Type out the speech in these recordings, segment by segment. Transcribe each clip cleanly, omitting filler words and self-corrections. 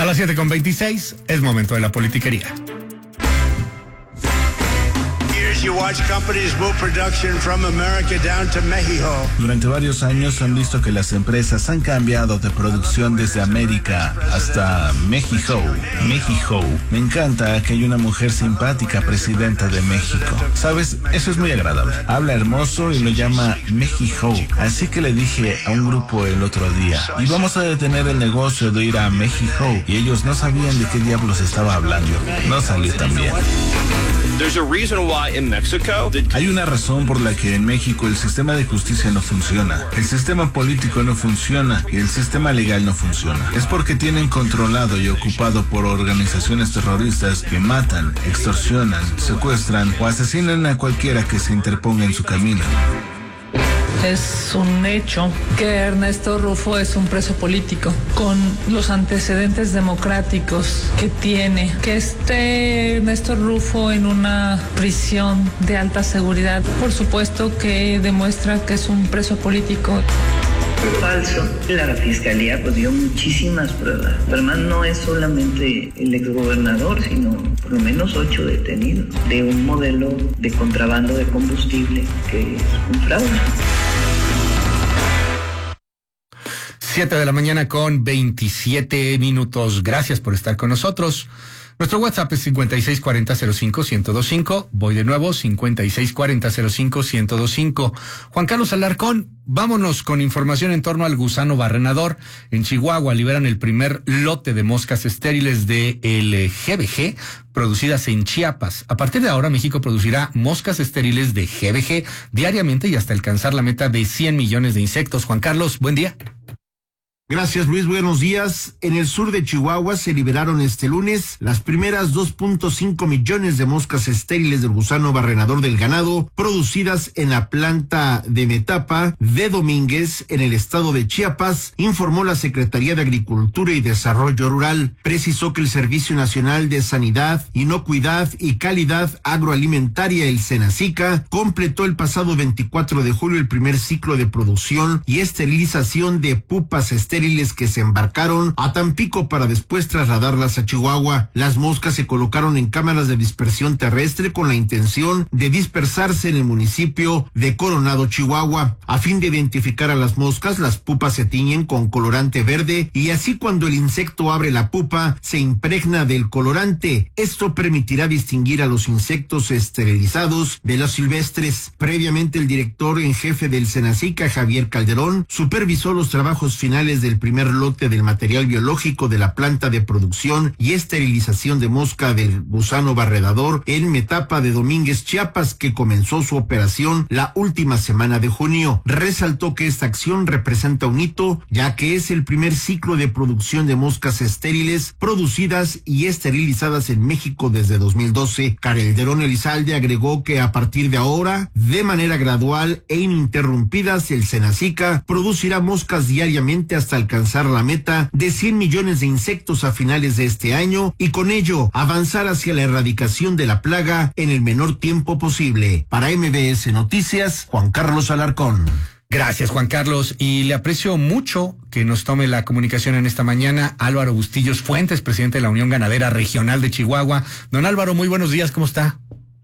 las 7:26 es momento de la politiquería. Durante varios años han visto que las empresas han cambiado de producción desde América hasta México. México. Me encanta que hay una mujer simpática presidenta de México. ¿Sabes? Eso es muy agradable. Habla hermoso y lo llama México. Así que le dije a un grupo el otro día, y vamos a detener el negocio de ir a México. Y ellos no sabían de qué diablos estaba hablando. No salió tan bien. Hay una razón por la que en México el sistema de justicia no funciona, el sistema político no funciona y el sistema legal no funciona. Es porque tienen controlado y ocupado por organizaciones terroristas que matan, extorsionan, secuestran o asesinan a cualquiera que se interponga en su camino. Es un hecho que Ernesto Rufo es un preso político con los antecedentes democráticos que tiene. Que esté Ernesto Rufo en una prisión de alta seguridad, por supuesto que demuestra que es un preso político. Falso. La fiscalía dio muchísimas pruebas. Además, no es solamente el exgobernador, sino por lo menos 8 detenidos de un modelo de contrabando de combustible que es un fraude. 7:27 Gracias por estar con nosotros. Nuestro WhatsApp es 5640-05-1025. Voy de nuevo, 5640-05-1025. Juan Carlos Alarcón, vámonos con información en torno al gusano barrenador. En Chihuahua liberan el primer lote de moscas estériles de el GBG producidas en Chiapas. A partir de ahora, México producirá moscas estériles de GBG diariamente y hasta alcanzar la meta de 100 millones de insectos. Juan Carlos, buen día. Gracias, Luis. Buenos días. En el sur de Chihuahua se liberaron este lunes las primeras 2.5 millones de moscas estériles del gusano barrenador del ganado producidas en la planta de Metapa de Domínguez en el estado de Chiapas, informó la Secretaría de Agricultura y Desarrollo Rural. Precisó que el Servicio Nacional de Sanidad, Inocuidad y Calidad Agroalimentaria, el SENACICA, completó el pasado 24 de julio el primer ciclo de producción y esterilización de pupas estériles que se embarcaron a Tampico para después trasladarlas a Chihuahua. Las moscas se colocaron en cámaras de dispersión terrestre con la intención de dispersarse en el municipio de Coronado, Chihuahua. A fin de identificar a las moscas, las pupas se tiñen con colorante verde y así cuando el insecto abre la pupa se impregna del colorante. Esto permitirá distinguir a los insectos esterilizados de los silvestres. Previamente, el director en jefe del SENACICA, Javier Calderón, supervisó los trabajos finales del primer lote del material biológico de la planta de producción y esterilización de mosca del gusano barredador en Metapa de Domínguez, Chiapas, que comenzó su operación la última semana de junio. Resaltó que esta acción representa un hito, ya que es el primer ciclo de producción de moscas estériles producidas y esterilizadas en México desde 2012. Calderón Elizalde agregó que a partir de ahora, de manera gradual e ininterrumpidas, el SENACICA producirá moscas diariamente hasta alcanzar la meta de 100 millones de insectos a finales de este año y con ello avanzar hacia la erradicación de la plaga en el menor tiempo posible. Para MBS Noticias, Juan Carlos Alarcón. Gracias, Juan Carlos, y le aprecio mucho que nos tome la comunicación en esta mañana Álvaro Bustillos Fuentes, presidente de la Unión Ganadera Regional de Chihuahua. Don Álvaro, muy buenos días, ¿cómo está?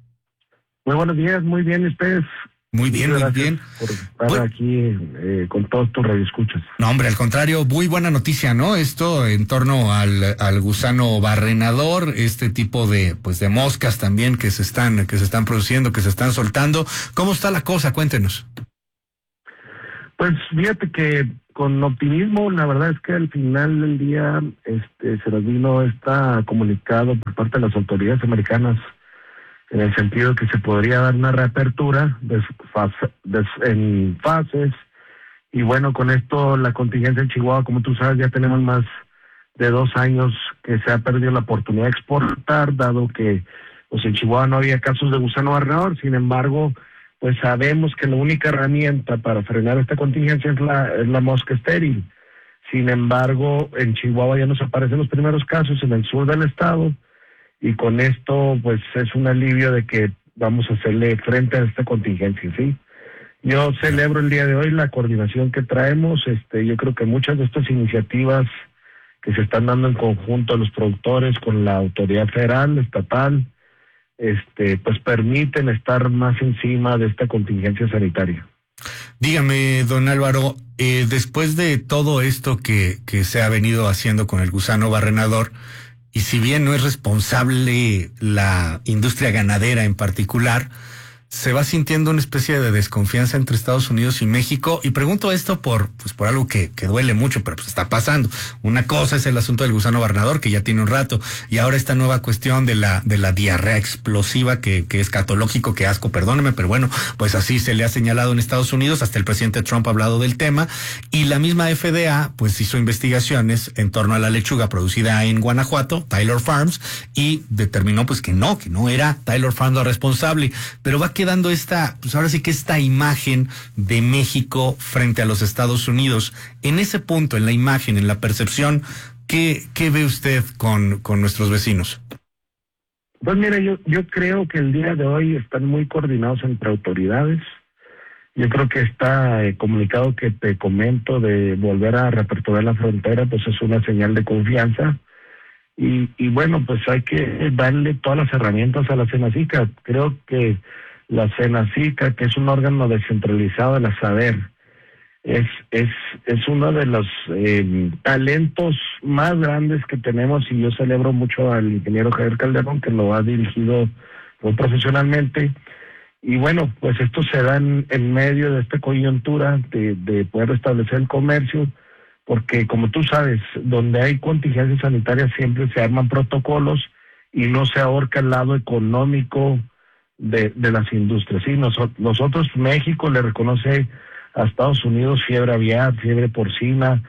Muy buenos días, muy bien, ¿y ustedes? Muy bien, muy bien. Por estar aquí con todos tus radioescuchas. No, hombre, al contrario, muy buena noticia, ¿no? Esto en torno al gusano barrenador, este tipo de moscas también que se están produciendo, que se están soltando. ¿Cómo está la cosa? Cuéntenos. Pues fíjate que con optimismo, la verdad es que al final del día se nos vino comunicado por parte de las autoridades americanas en el sentido de que se podría dar una reapertura en fases, y bueno, con esto la contingencia en Chihuahua, como tú sabes, ya tenemos más de 2 años que se ha perdido la oportunidad de exportar, dado que pues en Chihuahua no había casos de gusano barrenador. Sin embargo, pues sabemos que la única herramienta para frenar esta contingencia es la mosca estéril. Sin embargo, en Chihuahua ya nos aparecen los primeros casos en el sur del estado, y con esto pues es un alivio de que vamos a hacerle frente a esta contingencia, ¿sí? Yo celebro el día de hoy la coordinación que traemos. Yo creo que muchas de estas iniciativas que se están dando en conjunto a los productores con la autoridad federal, estatal, pues permiten estar más encima de esta contingencia sanitaria. Dígame, don Álvaro, después de todo esto que se ha venido haciendo con el gusano barrenador, y si bien no es responsable la industria ganadera en particular, se va sintiendo una especie de desconfianza entre Estados Unidos y México, y pregunto esto por algo que duele mucho, pero pues está pasando. Una cosa es el asunto del gusano barrenador, que ya tiene un rato, y ahora esta nueva cuestión de la diarrea explosiva, que es catológico, que asco, perdóneme, pero bueno, pues así se le ha señalado en Estados Unidos, hasta el presidente Trump ha hablado del tema, y la misma FDA pues hizo investigaciones en torno a la lechuga producida en Guanajuato, Taylor Farms, y determinó pues que no era Taylor Farms la responsable, pero va quedando pues ahora sí que esta imagen de México frente a los Estados Unidos. En ese punto, en la imagen, en la percepción, ¿qué ve usted con nuestros vecinos? Pues mira, yo creo que el día de hoy están muy coordinados entre autoridades. Yo creo que está comunicado que te comento de volver a reaperturar la frontera, pues es una señal de confianza. Y bueno, pues hay que darle todas las herramientas a la Senacica. Creo que la Senacica, que es un órgano descentralizado de la SADER, es uno de los talentos más grandes que tenemos, y yo celebro mucho al ingeniero Javier Calderón, que lo ha dirigido muy profesionalmente. Y bueno, pues esto se da en medio de esta coyuntura de poder restablecer el comercio, porque como tú sabes, donde hay contingencias sanitarias siempre se arman protocolos y no se ahorca el lado económico de las industrias. Sí, nosotros México le reconoce a Estados Unidos fiebre aviar, fiebre porcina,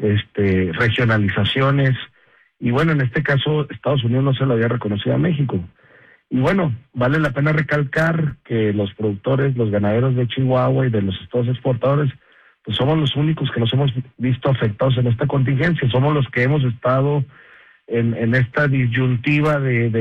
regionalizaciones, y bueno, en este caso Estados Unidos no se lo había reconocido a México. Y bueno, vale la pena recalcar que los productores, los ganaderos de Chihuahua y de los estados exportadores, pues somos los únicos que nos hemos visto afectados en esta contingencia. Somos los que hemos estado en esta disyuntiva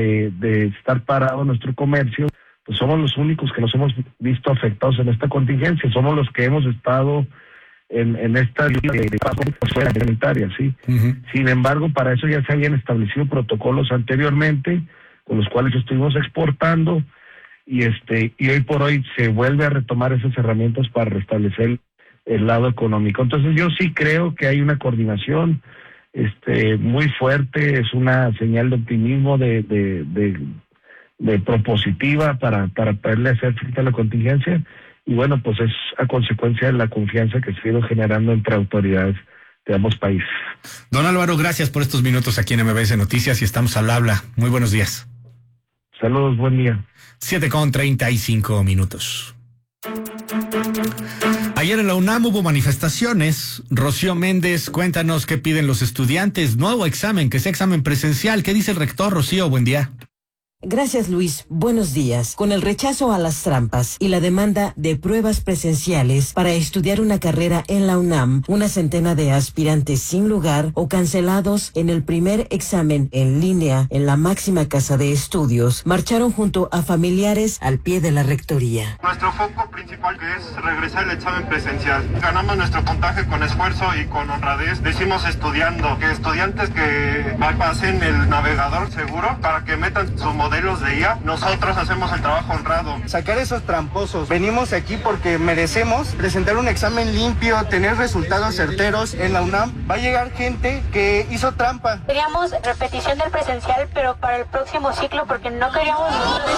de estar parado nuestro comercio. Pues somos los únicos que nos hemos visto afectados en esta contingencia. Somos los que hemos estado en esta fuera sanitaria, ¿sí? Uh-huh. Sin embargo, para eso ya se habían establecido protocolos anteriormente, con los cuales estuvimos exportando, y hoy por hoy se vuelve a retomar esas herramientas para restablecer el lado económico. Entonces yo sí creo que hay una coordinación muy fuerte, es una señal de optimismo, de propositiva para poderle hacer frente a la contingencia, y bueno, pues es a consecuencia de la confianza que se ha ido generando entre autoridades de ambos países. Don Álvaro, gracias por estos minutos aquí en MBS Noticias, y estamos al habla. Muy buenos días. Saludos, buen día. 7:35. Ayer en la UNAM hubo manifestaciones. Rocío Méndez, cuéntanos qué piden los estudiantes. Nuevo examen, que sea examen presencial. ¿Qué dice el rector? Rocío, buen día. Gracias, Luis. Buenos días. Con el rechazo a las trampas y la demanda de pruebas presenciales para estudiar una carrera en la UNAM, una centena de aspirantes sin lugar o cancelados en el primer examen en línea en la máxima casa de estudios, marcharon junto a familiares al pie de la rectoría. Nuestro foco principal que es regresar al examen presencial. Ganamos nuestro puntaje con esfuerzo y con honradez. Decimos estudiando, que estudiantes que pasen el navegador seguro para que metan su modelos de IA, nosotros hacemos el trabajo honrado. Sacar esos tramposos. Venimos aquí porque merecemos presentar un examen limpio, tener resultados certeros. En la UNAM va a llegar gente que hizo trampa. Queríamos repetición del presencial, pero para el próximo ciclo, porque no queríamos...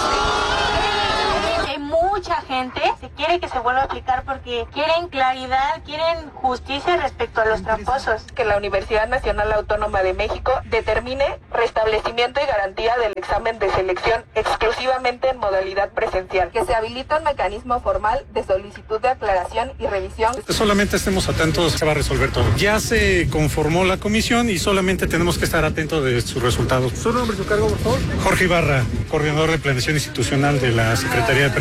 Hay mucha gente que quiere que se vuelva a aplicar porque quieren claridad, quieren justicia respecto a los tramposos. Que la Universidad Nacional Autónoma de México determine restablecimiento y garantía del examen de selección exclusivamente en modalidad presencial. Que se habilite un mecanismo formal de solicitud de aclaración y revisión. Solamente estemos atentos, se va a resolver todo. Ya se conformó la comisión y solamente tenemos que estar atentos de sus resultados. ¿Su nombre y su cargo, por favor? Jorge Ibarra, coordinador de planeación institucional de la Secretaría de Prevención.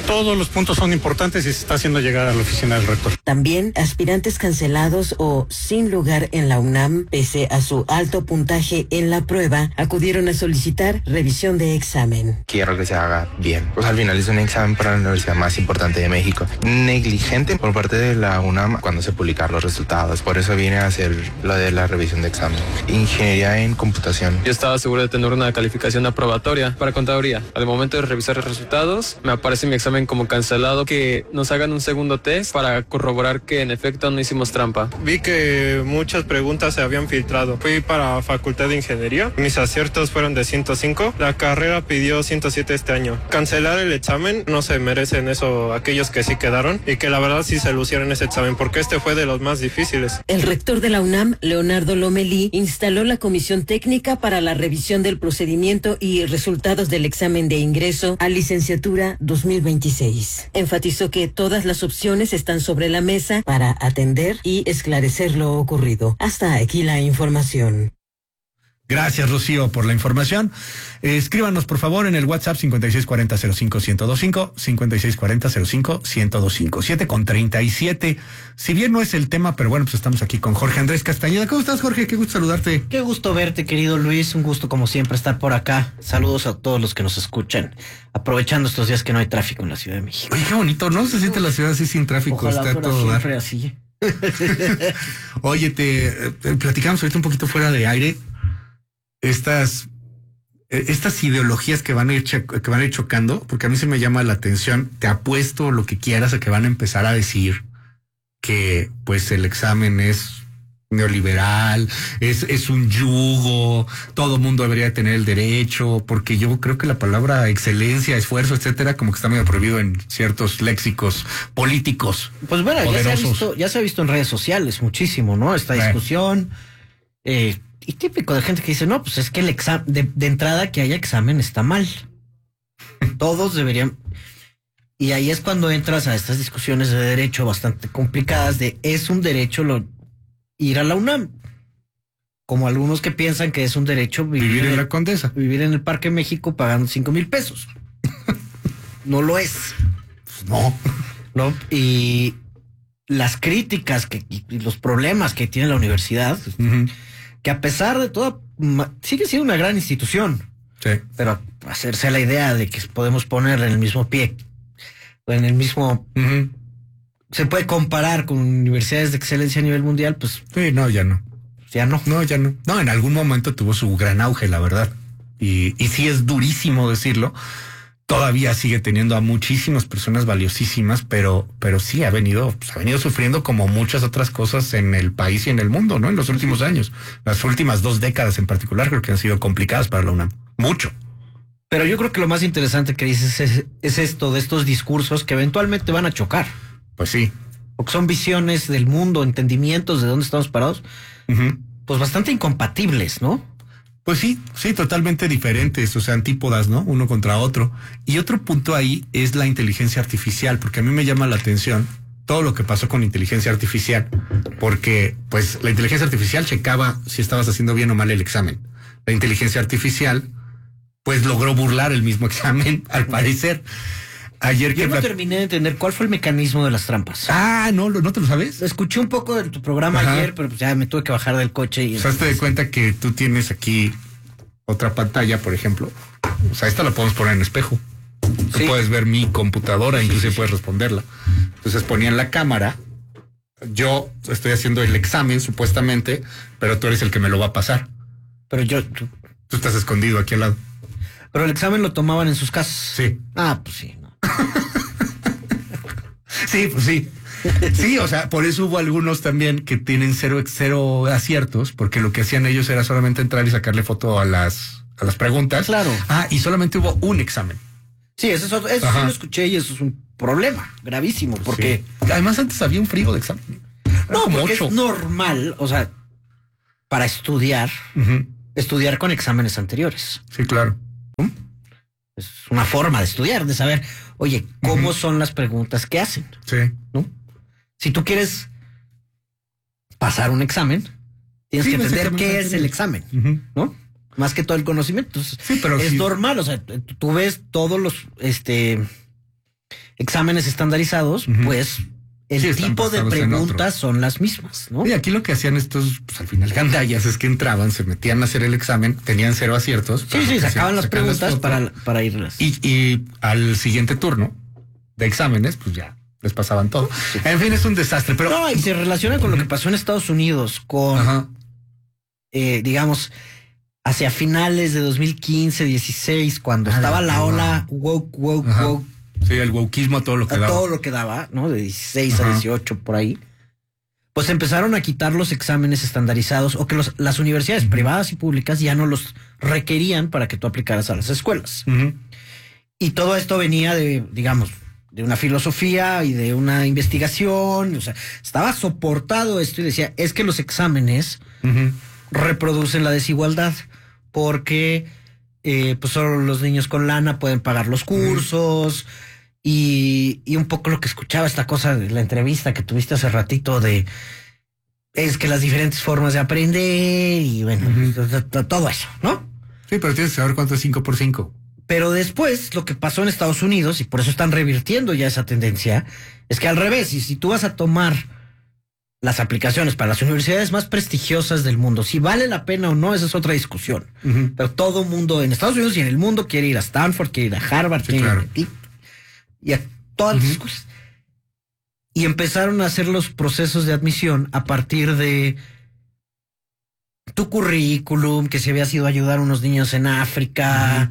Todos los puntos son importantes y se está haciendo llegar a la oficina del rector. También aspirantes cancelados o sin lugar en la UNAM, pese a su alto puntaje en la prueba, acudieron a solicitar revisión de examen. Quiero que se haga bien. Pues al final es un examen para la universidad más importante de México. Negligente por parte de la UNAM cuando se publicaron los resultados. Por eso vine a hacer lo de la revisión de examen. Ingeniería en computación. Yo estaba seguro de tener una calificación aprobatoria para contaduría. Al momento de revisar los resultados, me aparece mi examen como cancelado, que nos hagan un segundo test para corroborar que en efecto no hicimos trampa. Vi que muchas preguntas se habían filtrado. Fui para Facultad de Ingeniería. Mis aciertos fueron de 105. La carrera pidió 107 este año. Cancelar el examen, no se merecen eso aquellos que sí quedaron y que la verdad sí se lucieron ese examen porque este fue de los más difíciles. El rector de la UNAM, Leonardo Lomelí, instaló la comisión técnica para la revisión del procedimiento y resultados del examen de ingreso a licenciatura 2026. Enfatizó que todas las opciones están sobre la mesa para atender y esclarecer lo ocurrido. Hasta aquí la información. Gracias, Rocío, por la información. Escríbanos, por favor, en el WhatsApp 5640-05-1025, 5640-05-1025, 7:37. Si bien no es el tema, pero bueno, pues estamos aquí con Jorge Andrés Castañeda. ¿Cómo estás, Jorge? Qué gusto saludarte. Qué gusto verte, querido Luis. Un gusto, como siempre, estar por acá. Saludos a todos los que nos escuchan, aprovechando estos días que no hay tráfico en la Ciudad de México. Oye, qué bonito, ¿no? Se siente la ciudad así sin tráfico. Ojalá está todo siempre dar. así. Oye, te platicamos ahorita un poquito fuera de aire. Estas ideologías que van a ir chocando, porque a mí se me llama la atención. Te apuesto lo que quieras a que van a empezar a decir que pues el examen es neoliberal, es un yugo, todo mundo debería tener el derecho, porque yo creo que la palabra excelencia, esfuerzo, etcétera, como que está medio prohibido en ciertos léxicos políticos. Pues bueno, ya se ha visto en redes sociales muchísimo, ¿no? Esta discusión. Y típico de gente que dice, no, pues es que el examen, de entrada que haya examen está mal. Todos deberían. Y ahí es cuando entras a estas discusiones de derecho bastante complicadas de es un derecho ir a la UNAM. Como algunos que piensan que es un derecho vivir en la Condesa. Vivir en el Parque México pagando 5,000 pesos. No lo es. Pues no. Y las críticas y los problemas que tiene la universidad, que a pesar de todo, sigue siendo una gran institución. Sí. Pero hacerse la idea de que podemos poner en el mismo pie, en el mismo... Se puede comparar con universidades de excelencia a nivel mundial, pues... Sí, no, ya no. Ya no. No, ya no. No, en algún momento tuvo su gran auge, la verdad. Y sí es durísimo decirlo. Todavía sigue teniendo a muchísimas personas valiosísimas, pero sí ha venido sufriendo como muchas otras cosas en el país y en el mundo, ¿no? En los últimos años. Las últimas 2 décadas en particular creo que han sido complicadas para la UNAM. Mucho. Pero yo creo que lo más interesante que dices es esto de estos discursos que eventualmente van a chocar. Pues sí. Porque son visiones del mundo, entendimientos de dónde estamos parados, pues bastante incompatibles, ¿no? Pues sí, totalmente diferentes, o sea, antípodas, ¿no? Uno contra otro. Y otro punto ahí es la inteligencia artificial, porque a mí me llama la atención todo lo que pasó con inteligencia artificial, porque pues la inteligencia artificial checaba si estabas haciendo bien o mal el examen. La inteligencia artificial pues logró burlar el mismo examen, al parecer. Yo no terminé de entender cuál fue el mecanismo de las trampas. Ah, ¿no te lo sabes? Escuché un poco de tu programa ayer, pero pues ya me tuve que bajar del coche. Y o sea, te das cuenta que tú tienes aquí otra pantalla, por ejemplo. O sea, esta la podemos poner en espejo. Tú puedes ver mi computadora, inclusive puedes responderla. Entonces ponían la cámara. Yo estoy haciendo el examen, supuestamente, pero tú eres el que me lo va a pasar. Pero tú estás escondido aquí al lado. Pero el examen lo tomaban en sus casas. Sí. Ah, pues sí. Sí, pues sí. Sí, o sea, por eso hubo algunos también que tienen cero aciertos, porque lo que hacían ellos era solamente entrar y sacarle foto a las preguntas. Claro. Ah, y solamente hubo un examen. Sí, eso sí lo escuché y eso es un problema gravísimo, porque... Sí. Además antes había un frío de examen. No, porque es normal, o sea, para estudiar con exámenes anteriores. Sí, claro. Es una forma de estudiar, de saber, oye, ¿cómo son las preguntas que hacen? Sí. ¿No? Si tú quieres pasar un examen, tienes que entender qué es el examen, ¿no? Más que todo el conocimiento. Entonces, sí, pero es normal, o sea, tú ves todos los exámenes estandarizados, pues el tipo de preguntas son las mismas, ¿no? Y aquí lo que hacían estos, pues al final gandallas, es que entraban, se metían a hacer el examen, tenían 0 aciertos. Sí, sacaban las preguntas para irlas. Y al siguiente turno de exámenes, pues ya les pasaban todo. En fin, es un desastre, pero... No, y se relaciona con lo que pasó en Estados Unidos, con, digamos, hacia finales de 2015, 16, cuando estaba la ola woke. Sí, el wokeismo a todo lo que daba. Todo lo que daba, ¿no? De 16 a 18, por ahí. Pues empezaron a quitar los exámenes estandarizados, o que las universidades privadas y públicas ya no los requerían para que tú aplicaras a las escuelas. Y todo esto venía de, digamos, de una filosofía y de una investigación. O sea, estaba soportado esto y decía, es que los exámenes reproducen la desigualdad porque pues solo los niños con lana pueden pagar los cursos. Y un poco lo que escuchaba esta cosa de la entrevista que tuviste hace ratito de es que las diferentes formas de aprender y bueno, todo eso, ¿no? Sí, pero tienes que saber cuánto es 5 por 5. Pero después lo que pasó en Estados Unidos, y por eso están revirtiendo ya esa tendencia, es que al revés, y si tú vas a tomar las aplicaciones para las universidades más prestigiosas del mundo, si vale la pena o no, esa es otra discusión. Pero todo mundo en Estados Unidos y en el mundo quiere ir a Stanford, quiere ir a Harvard, quiere ir a y a todas las cosas. Y empezaron a hacer los procesos de admisión a partir de tu currículum, que si habías ido a ayudar a unos niños en África,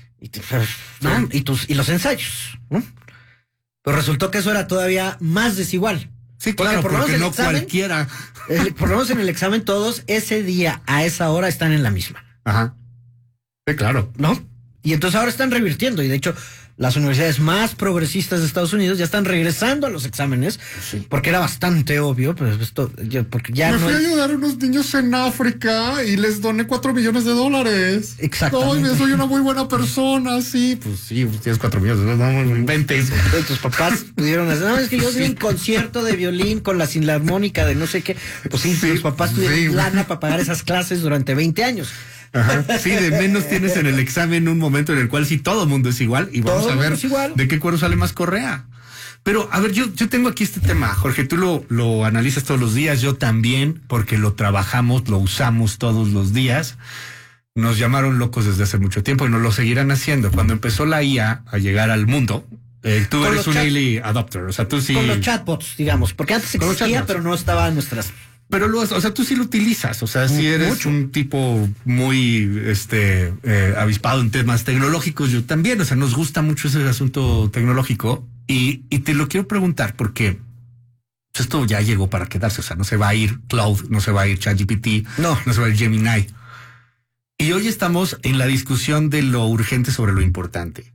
¿no? y los ensayos, ¿no? Pero resultó que eso era todavía más desigual. Sí, claro, porque no examen, cualquiera. Por lo menos en el examen todos ese día, a esa hora, están en la misma. Ajá. Sí, claro. ¿No? Y entonces ahora están revirtiendo, y de hecho las universidades más progresistas de Estados Unidos ya están regresando a los exámenes, porque era bastante obvio, pues esto, porque ya me fui a ayudar a unos niños en África y les doné $4 millones. Exactamente. Ay, soy una muy buena persona, sí. Pues sí, tienes 4 millones, no inventes. Tus papás pudieron hacer, no, es que yo vi un concierto de violín con la sinlarmónica de no sé qué. Pues sí, tus papás tuvieron lana para pagar esas clases durante 20 años. Ajá. Sí, de menos tienes en el examen un momento en el cual sí todo el mundo es igual y vamos a ver de qué cuero sale más correa. Pero, a ver, yo tengo aquí este tema, Jorge, tú lo analizas todos los días, yo también, porque lo trabajamos, lo usamos todos los días. Nos llamaron locos desde hace mucho tiempo y nos lo seguirán haciendo. Cuando empezó la IA a llegar al mundo, tú eres un early adopter, o sea, tú sí... Con los chatbots, digamos, porque antes existía, pero no estaba en nuestras... Pero o sea, tú sí lo utilizas, o sea, si eres un tipo muy avispado en temas tecnológicos, yo también, o sea, nos gusta mucho ese asunto tecnológico y te lo quiero preguntar porque esto ya llegó para quedarse, o sea, no se va a ir Cloud, no se va a ir ChatGPT, no se va a ir Gemini. Y hoy estamos en la discusión de lo urgente sobre lo importante.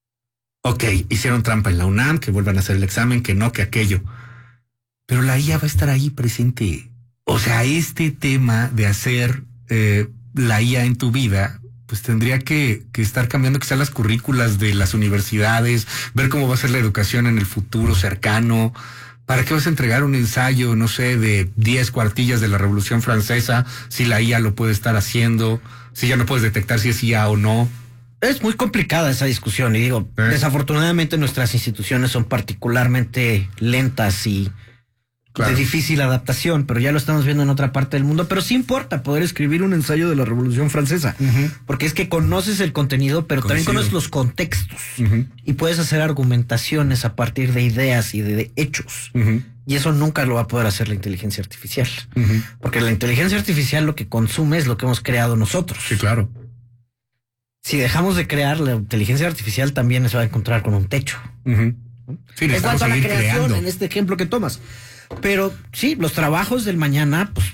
Ok, hicieron trampa en la UNAM, que vuelvan a hacer el examen, que no, que aquello. Pero la IA va a estar ahí presente. O sea, este tema de hacer la IA en tu vida, pues tendría que estar cambiando quizás las currículas de las universidades, ver cómo va a ser la educación en el futuro cercano. ¿Para qué vas a entregar un ensayo, no sé, de 10 cuartillas de la Revolución Francesa si la IA lo puede estar haciendo, si ya no puedes detectar si es IA o no? Es muy complicada esa discusión y digo, desafortunadamente nuestras instituciones son particularmente lentas y de difícil adaptación, pero ya lo estamos viendo en otra parte del mundo. Pero sí importa poder escribir un ensayo de la Revolución Francesa, porque es que conoces el contenido, pero también conoces los contextos y puedes hacer argumentaciones a partir de ideas y de hechos. Y eso nunca lo va a poder hacer la inteligencia artificial, porque la inteligencia artificial lo que consume es lo que hemos creado nosotros. Sí, claro. Si dejamos de crear, la inteligencia artificial también se va a encontrar con un techo. Sí, en cuanto a la creación, en este ejemplo que tomas. Pero sí, los trabajos del mañana, pues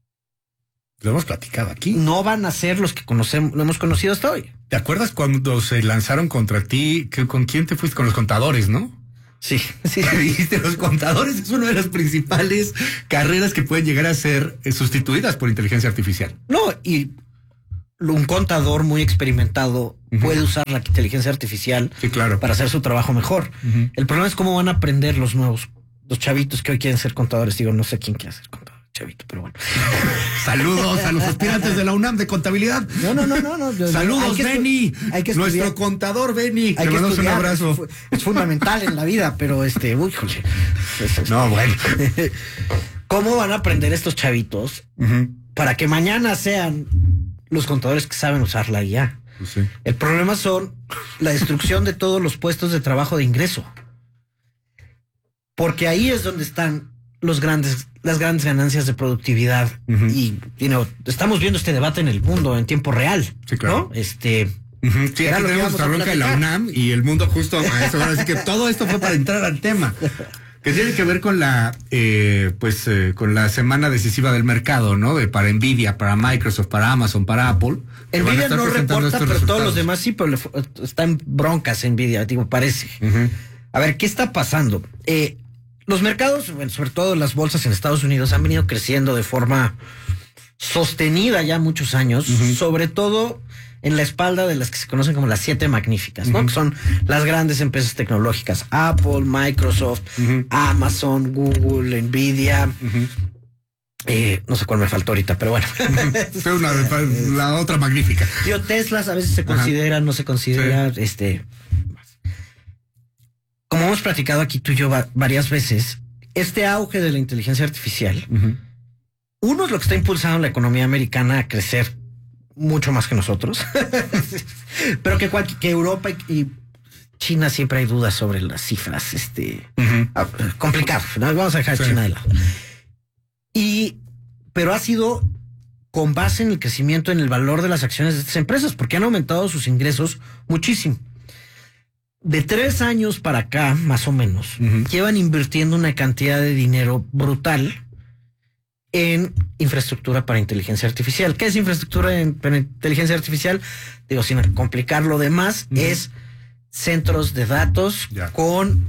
lo hemos platicado aquí. No van a ser los que conocemos, lo hemos conocido hasta hoy. ¿Te acuerdas cuando se lanzaron contra ti? ¿Con quién te fuiste? Con los contadores, ¿no? Sí. Dijiste, los contadores es una de las principales carreras que pueden llegar a ser sustituidas por inteligencia artificial. No, y un contador muy experimentado puede usar la inteligencia artificial para hacer su trabajo mejor. El problema es cómo van a aprender los chavitos que hoy quieren ser contadores. Digo, no sé quién quiere ser contador. chavito, pero bueno. Saludos a los aspirantes de la UNAM de contabilidad. No. Saludos, Benny. Nuestro contador Benny. Te mandamos un abrazo. Es fundamental en la vida, pero híjole. No, bueno. ¿Cómo van a aprender estos chavitos para que mañana sean los contadores que saben usar la IA? Sí. El problema son la destrucción de todos los puestos de trabajo de ingreso. Porque ahí es donde están las grandes ganancias de productividad. Y estamos viendo este debate en el mundo en tiempo real. Sí, claro. ¿No? Sí, aquí tenemos nuestra bronca de la UNAM y el mundo justo a eso. Así que todo esto fue para entrar al tema. Que tiene que ver con con la semana decisiva del mercado, ¿no? Para Nvidia, para Microsoft, para Amazon, para Apple. Nvidia no reporta, pero todos los demás sí, pero están broncas Nvidia, parece. A ver, ¿qué está pasando? Los mercados, sobre todo las bolsas en Estados Unidos, han venido creciendo de forma sostenida ya muchos años, sobre todo en la espalda de las que se conocen como las 7 magníficas, ¿no? Que son las grandes empresas tecnológicas: Apple, Microsoft, Amazon, Google, Nvidia. No sé cuál me faltó ahorita, pero bueno. Fue la otra magnífica. Tesla a veces se considera, no se considera, como hemos platicado aquí tú y yo varias veces, este auge de la inteligencia artificial, uno es lo que está impulsando la economía americana a crecer mucho más que nosotros, pero que Europa y China siempre hay dudas sobre las cifras, complicado, ¿no? Vamos a dejar China de lado. Pero ha sido con base en el crecimiento en el valor de las acciones de estas empresas, porque han aumentado sus ingresos muchísimo. De 3 años para acá, más o menos, llevan invirtiendo una cantidad de dinero brutal en infraestructura para inteligencia artificial. ¿Qué es infraestructura para inteligencia artificial? Sin complicar lo demás, es centros de datos con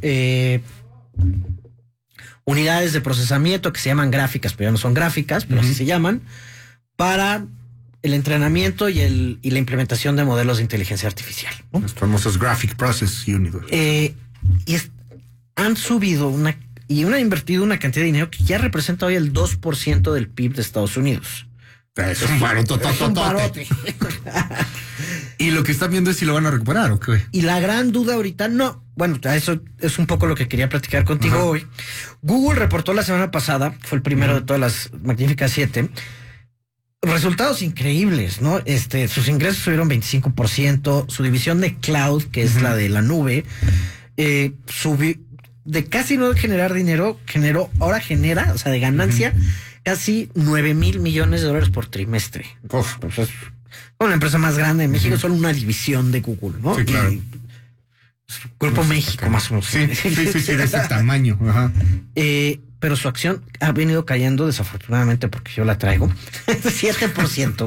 unidades de procesamiento que se llaman gráficas, pero ya no son gráficas, pero así se llaman, para el entrenamiento y la implementación de modelos de inteligencia artificial, ¿no? Los famosos Graphic Process Units. Han subido han invertido una cantidad de dinero que ya representa hoy el 2% del PIB de Estados Unidos. Es un barote. Y lo que están viendo es si lo van a recuperar o qué. Y la gran duda ahorita, eso es un poco lo que quería platicar contigo hoy. Google reportó la semana pasada, fue el primero de todas las magníficas 7, resultados increíbles, ¿no? Sus ingresos subieron 25%, su división de cloud, que es la de la nube, subió de casi no generar dinero, ahora genera, o sea, de ganancia, casi $9,000 millones por trimestre. Pues es una empresa más grande de México, solo una división de Google, ¿no? Sí, claro. Grupo México, más o menos. Sí, de ese tamaño. Pero su acción ha venido cayendo, desafortunadamente, porque yo la traigo, 7%,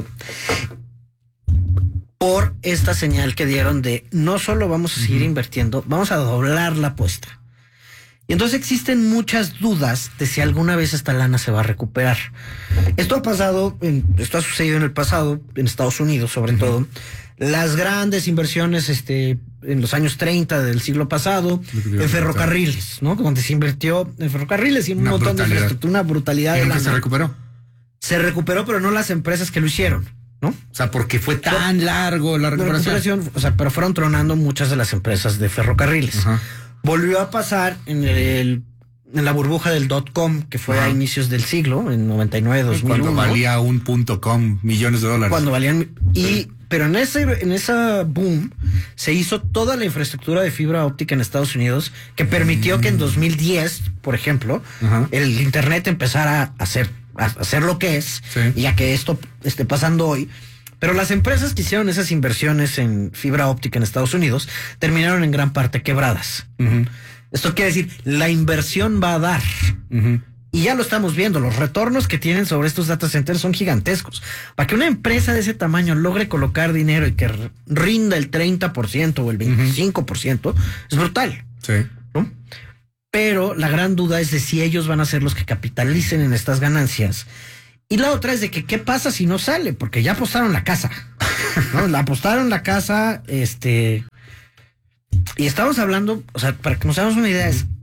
por esta señal que dieron de no solo vamos a seguir invirtiendo, vamos a doblar la apuesta. Y entonces existen muchas dudas de si alguna vez esta lana se va a recuperar. Esto ha sucedido en el pasado, en Estados Unidos sobre todo. Las grandes inversiones en los años 30 del siglo pasado en ferrocarriles, ¿no? Donde se invirtió en ferrocarriles y en un montón de infraestructura, una brutalidad. ¿Y nunca se recuperó? Se recuperó, pero no las empresas que lo hicieron, ¿no? O sea, porque fue tan largo la recuperación. Pero fueron tronando muchas de las empresas de ferrocarriles. Volvió a pasar en la burbuja del .com, que fue a inicios del siglo, en 99, 2001. Cuando valía un .com millones de dólares. Cuando valían... Pero en esa boom se hizo toda la infraestructura de fibra óptica en Estados Unidos que permitió que en 2010, por ejemplo, el internet empezara a hacer lo que es, y a que esto esté pasando hoy. Pero las empresas que hicieron esas inversiones en fibra óptica en Estados Unidos terminaron en gran parte quebradas. Esto quiere decir, la inversión va a dar. Y ya lo estamos viendo, los retornos que tienen sobre estos data centers son gigantescos. Para que una empresa de ese tamaño logre colocar dinero y que rinda el 30% o el 25%, es brutal. Sí. ¿No? Pero la gran duda es de si ellos van a ser los que capitalicen en estas ganancias. Y la otra es de que qué pasa si no sale, porque ya apostaron la casa, ¿no? Apostaron la casa, y estamos hablando, o sea, para que nos hagamos una idea,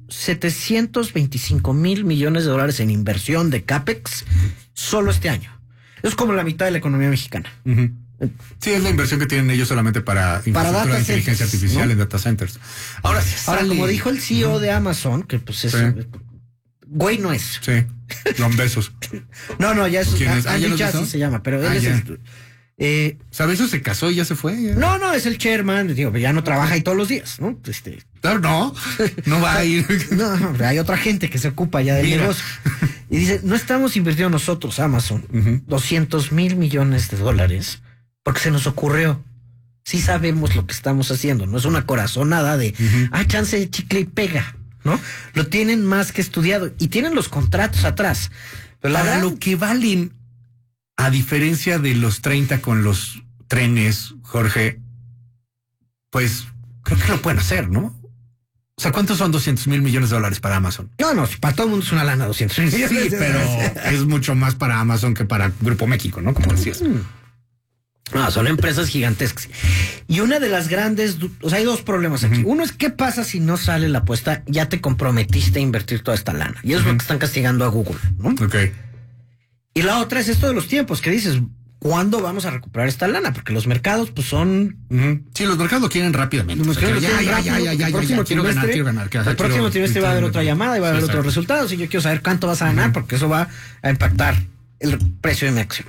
$725 millones en inversión de CAPEX solo este año. Es como la mitad de la economía mexicana. Sí, es la inversión que tienen ellos solamente para infraestructura de inteligencia artificial, ¿no? En data centers. Ahora, como dijo el CEO de Amazon, que pues es... Güey no es. Sí, Don Bezos. No, ya es... Andy Jassy se llama, pero él es... ¿Sabes? Eso se casó y ya se fue. Ya. No, es el chairman, digo, ya no trabaja ahí todos los días, ¿no? Claro, no va a ir. No, hay otra gente que se ocupa ya del negocio. Y dice, no estamos invirtiendo nosotros, Amazon, $200 millones, porque se nos ocurrió. Sí sabemos lo que estamos haciendo, no es una corazonada de, chance de chicle y pega, ¿no? Lo tienen más que estudiado y tienen los contratos atrás. Pero para lo que valen, a diferencia de los 30 con los trenes, Jorge, pues creo que lo pueden hacer, ¿no? O sea, ¿cuántos son $200 millones para Amazon? No, para todo el mundo es una lana, 200 millones. Sí, pero es mucho más para Amazon que para Grupo México, ¿no? Como decías. No, son empresas gigantescas. Y una de las grandes, hay dos problemas aquí. Uno es, ¿qué pasa si no sale la apuesta? Ya te comprometiste a invertir toda esta lana. Y eso es lo que están castigando a Google, ¿no? Ok. Y la otra es esto de los tiempos, que dices, ¿cuándo vamos a recuperar esta lana? Porque los mercados, pues son... Sí, los mercados lo quieren rápidamente. Los mercados quiero ganar. El próximo trimestre va a haber otra llamada y va a haber otros resultados y yo quiero saber cuánto vas a ganar porque eso va a impactar el precio de mi acción.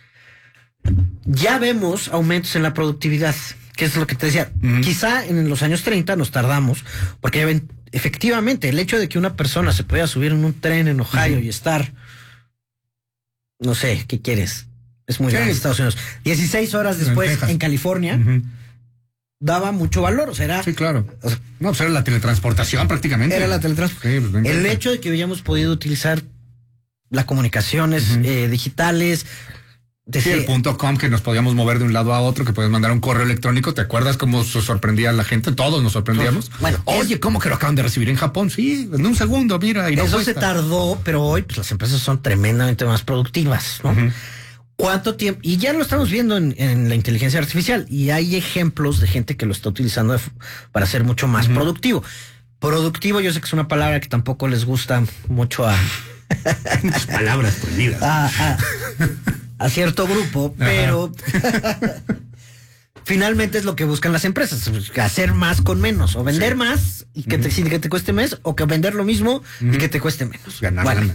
Ya vemos aumentos en la productividad, que es lo que te decía. Quizá en los años 30 nos tardamos, porque efectivamente el hecho de que una persona se pueda subir en un tren en Ohio y estar, no sé, ¿qué quieres? Es muy grande Estados Unidos. 16 horas después en California, daba mucho valor, o sea, era... Sí, claro. Pues era la teletransportación prácticamente. Era la teletransportación. Sí, pues el hecho de que hubiéramos podido utilizar las comunicaciones digitales... Sí, el .com, que nos podíamos mover de un lado a otro, que podías mandar un correo electrónico. ¿Te acuerdas cómo se sorprendía a la gente? Todos nos sorprendíamos. Bueno, oye, ¿cómo que lo acaban de recibir en Japón? Sí, en un segundo, mira. Y no eso cuesta. Se tardó, pero hoy pues, las empresas son tremendamente más productivas, ¿no? ¿Cuánto tiempo? Y ya lo estamos viendo en la inteligencia artificial. Y hay ejemplos de gente que lo está utilizando para ser mucho más productivo. Productivo, yo sé que es una palabra que tampoco les gusta mucho a... Muchas palabras prohibidas. A cierto grupo, pero finalmente es lo que buscan las empresas, hacer más con menos, o vender más y que te cueste más, o que vender lo mismo y que te cueste menos. Ganar.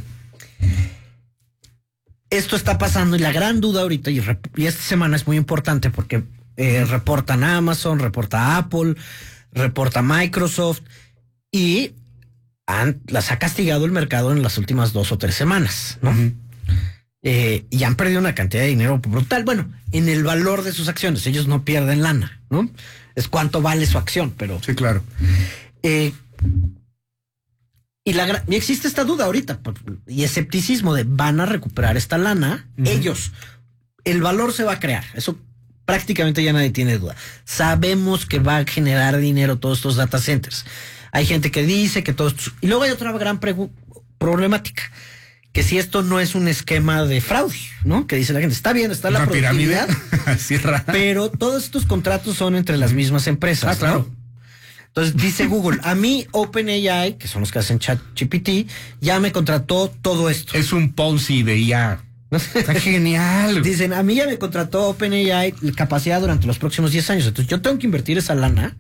Esto está pasando y la gran duda ahorita, y esta semana es muy importante porque reportan Amazon, reporta Apple, reporta Microsoft y las ha castigado el mercado en las últimas 2 o 3 semanas, ¿no? Y han perdido una cantidad de dinero brutal. Bueno, en el valor de sus acciones, ellos no pierden lana, ¿no? Es cuánto vale su acción, pero... Sí, claro. Y existe esta duda ahorita, y escepticismo de ¿van a recuperar esta lana? Ellos. El valor se va a crear, eso prácticamente ya nadie tiene duda. Sabemos que va a generar dinero todos estos data centers. Hay gente que dice que todos... Y luego hay otra gran problemática, que si esto no es un esquema de fraude, ¿no? Que dice la gente, está bien, está la productividad, así rara, pero todos estos contratos son entre las mismas empresas, claro. ¿no? Entonces dice Google, a mí OpenAI, que son los que hacen ChatGPT, ya me contrató todo esto. Es un Ponzi de IA. Está genial. Dicen, a mí ya me contrató OpenAI capacidad durante los próximos 10 años, entonces yo tengo que invertir esa lana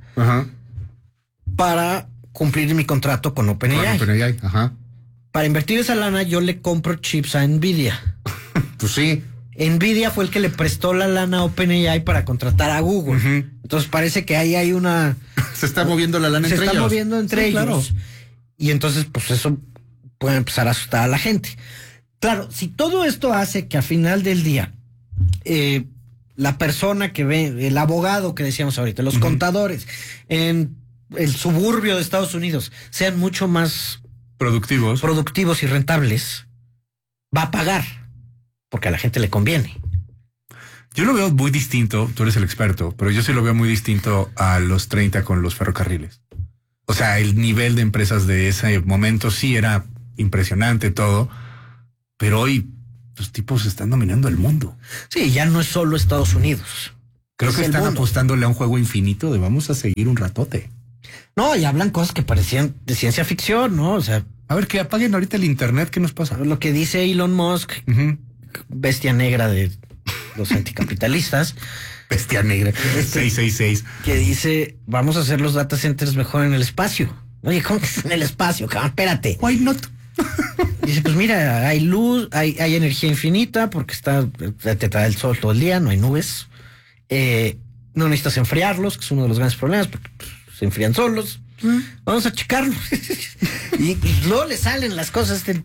para cumplir mi contrato con OpenAI. Para invertir esa lana, yo le compro chips a Nvidia. Pues sí. Nvidia fue el que le prestó la lana a OpenAI para contratar a Google. Entonces parece que ahí hay una... Se está moviendo la lana entre ellos. Se está moviendo entre ellos. Claro. Y entonces, pues eso puede empezar a asustar a la gente. Claro, si todo esto hace que a final del día, la persona que ve, el abogado que decíamos ahorita, los contadores, en el suburbio de Estados Unidos, sean mucho más... productivos y rentables, va a pagar, porque a la gente le conviene. Yo lo veo muy distinto, tú eres el experto, pero yo sí lo veo muy distinto a los 30 con los ferrocarriles. O sea, el nivel de empresas de ese momento sí era impresionante todo, pero hoy los tipos están dominando el mundo. Sí, ya no es solo Estados Unidos. Creo que están apostándole a un juego infinito de vamos a seguir un ratote. No, y hablan cosas que parecían de ciencia ficción, ¿no? O sea, a ver, que apaguen ahorita el internet, ¿qué nos pasa? Lo que dice Elon Musk, bestia negra de los anticapitalistas. Bestia negra, 666. Que dice, vamos a hacer los data centers mejor en el espacio. Oye, ¿cómo que es en el espacio, cabrón? Espérate. Why not? Dice, pues mira, hay luz, hay energía infinita porque te trae el sol todo el día, no hay nubes. No necesitas enfriarlos, que es uno de los grandes problemas, porque se enfrían solos. Vamos a checarlo. y luego le salen las cosas. Sí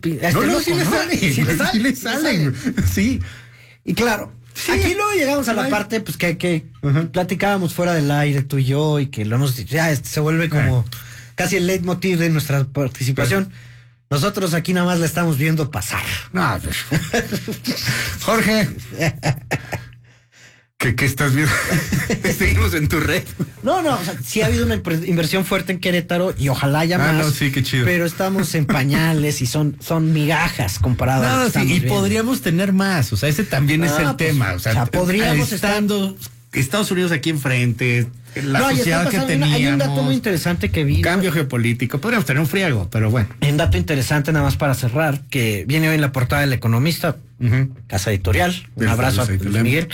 le salen. Sí. Y claro, aquí luego llegamos a la parte pues que platicábamos fuera del aire, tú y yo, y que lo hemos dicho, ya se vuelve como casi el leitmotiv de nuestra participación. Nosotros aquí nada más la estamos viendo pasar. No, Jorge. ¿Qué estás viendo? Seguimos en tu red. No, o sea, sí ha habido una inversión fuerte en Querétaro y ojalá haya más. No, sí, qué chido. Pero estamos en pañales y son migajas comparadas a lo que sí, y viendo. Podríamos tener más, o sea, ese también es el tema. O sea, podríamos estando Estados Unidos aquí enfrente, la sociedad que teníamos. Hay un dato muy interesante que vi. Cambio geopolítico, podríamos tener un friego, pero bueno. Un dato interesante nada más para cerrar, que viene hoy en la portada del Economista, casa editorial. Un abrazo a Luis Miguel.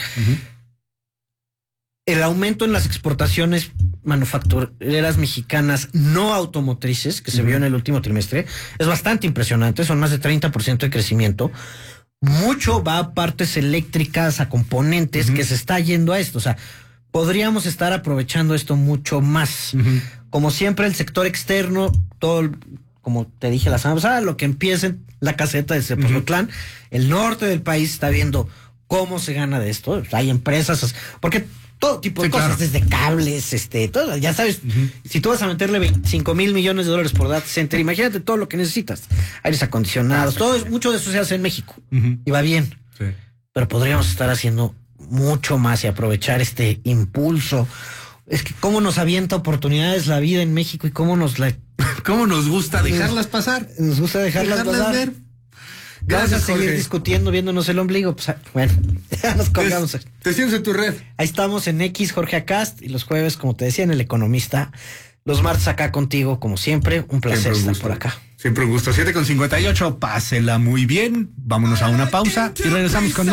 El aumento en las exportaciones manufactureras mexicanas no automotrices, que se vio en el último trimestre, es bastante impresionante, son más de 30% de crecimiento. Mucho va a partes eléctricas, a componentes, que se está yendo a esto. O sea, podríamos estar aprovechando esto mucho más. Como siempre, el sector externo, todo, como te dije la semana pasada, lo que empieza en la caseta de Cepozotlán, el norte del país está viendo cómo se gana de esto. Hay empresas, porque todo tipo de cosas, desde cables, todo, ya sabes, si tú vas a meterle 25 mil millones de dólares por data center, imagínate todo lo que necesitas, aires acondicionados, mucho de eso se hace en México, y va bien, pero podríamos estar haciendo mucho más y aprovechar este impulso. Es que cómo nos avienta oportunidades la vida en México y cómo nos gusta dejarlas pasar. Nos gusta dejarlas pasar. Ver. Gracias, vamos a seguir discutiendo, viéndonos el ombligo. Pues, bueno, ya nos colgamos. Te sientes en tu red. Ahí estamos en X, Jorge Acast, y los jueves, como te decía, en El Economista. Los martes acá contigo, como siempre. Un placer estar por acá. Siempre un gusto. 7:58, pásela muy bien. Vámonos a una pausa y regresamos con más.